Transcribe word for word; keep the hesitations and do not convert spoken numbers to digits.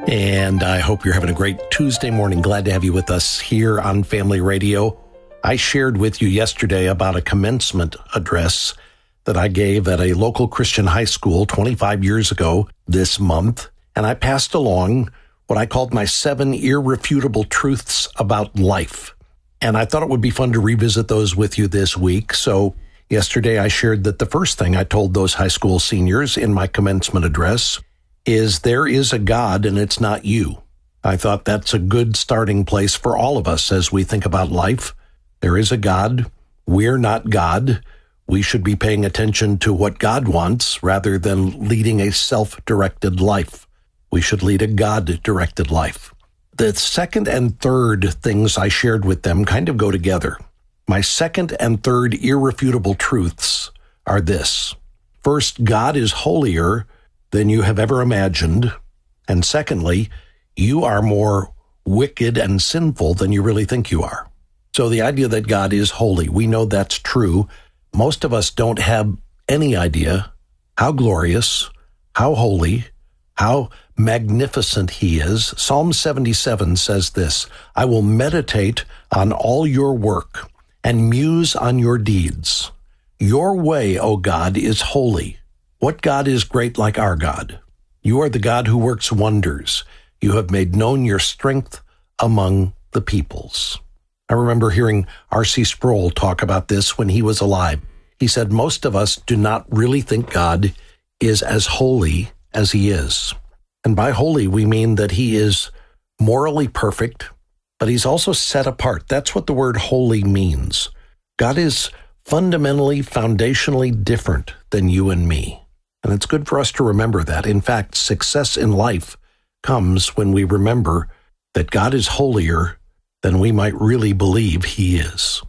And I hope you're having a great Tuesday morning. Glad to have you with us here on Family Radio. I shared with you yesterday about a commencement address that I gave at a local Christian high school twenty-five years ago this month. And I passed along what I called my seven irrefutable truths about life. And I thought it would be fun to revisit those with you this week. So yesterday I shared that the first thing I told those high school seniors in my commencement address is there is a God and it's not you. I thought that's a good starting place for all of us as we think about life. There is a God. We're not God. We should be paying attention to what God wants rather than leading a self-directed life. We should lead a God-directed life. The second and third things I shared with them kind of go together. My second and third irrefutable truths are this. First, God is holier than you have ever imagined. And secondly, you are more wicked and sinful than you really think you are. So the idea that God is holy, we know that's true. Most of us don't have any idea how glorious, how holy, how magnificent he is. Psalm seventy-seven says this, I will meditate on all your work and muse on your deeds. Your way, O God, is holy. What God is great like our God? You are the God who works wonders. You have made known your strength among the peoples. I remember hearing R C Sproul talk about this when he was alive. He said, most of us do not really think God is as holy as he is. And by holy, we mean that he is morally perfect, but he's also set apart. That's what the word holy means. God is fundamentally, foundationally different than you and me. And it's good for us to remember that. In fact, success in life comes when we remember that God is holier than we might really believe he is.